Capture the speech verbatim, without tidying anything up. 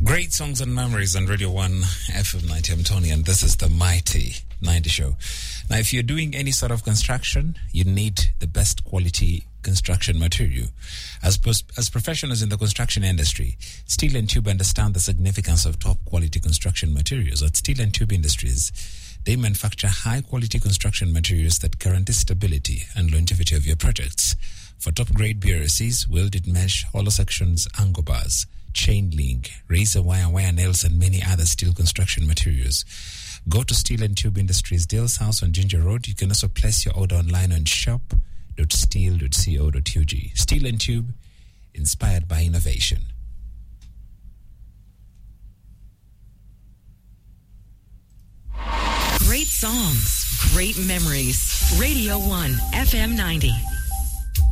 Great songs and memories on Radio one F M ninety. I'm Tony, and this is the Mighty ninety Show. Now, if you're doing any sort of construction, you need the best quality construction material. As pos- as professionals in the construction industry, Steel and Tube understand the significance of top quality construction materials. At Steel and Tube Industries, they manufacture high quality construction materials that guarantee stability and longevity of your projects. For top grade B R Cs, welded mesh, hollow sections, angle bars, chain link, razor wire, wire nails, and many other steel construction materials. Go to Steel and Tube Industries, Dale's House on Ginger Road. You can also place your order online on shop dot steel dot co dot u g. Steel and Tube, inspired by innovation. Great songs, great memories. Radio one F M ninety.